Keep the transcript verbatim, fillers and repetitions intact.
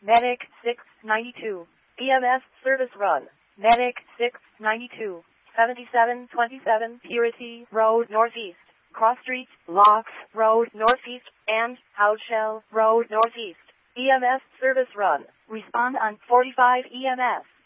Medic six ninety-two. E M S service run. Medic six ninety-two. seventy-seven twenty-seven Purity Road Northeast. Cross Street, Locks Road Northeast, and Houtshell Road Northeast. E M S service run. Respond on forty-five E M S.